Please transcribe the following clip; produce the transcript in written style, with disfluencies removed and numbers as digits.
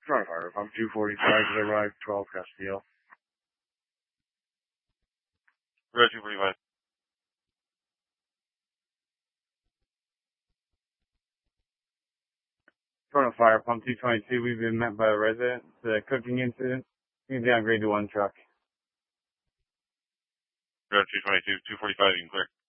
Front fire, pump 245 to the right, 12 Castillo. Red 245. Front of fire, pump 222, we've been met by a resident. The cooking incident. You can downgrade to one truck. Red 222, 245, you can clear.